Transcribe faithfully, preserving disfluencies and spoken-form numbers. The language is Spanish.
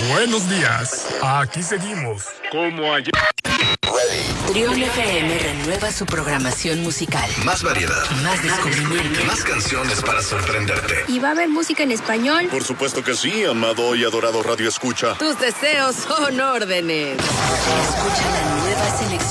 Buenos días. Aquí seguimos, como ayer. Trión F M renueva su programación musical. Más variedad. Más descubrimiento. Más canciones para sorprenderte. ¿Y va a haber música en español? Por supuesto que sí, amado y adorado Radio Escucha. Tus deseos son órdenes. Escucha la nueva selección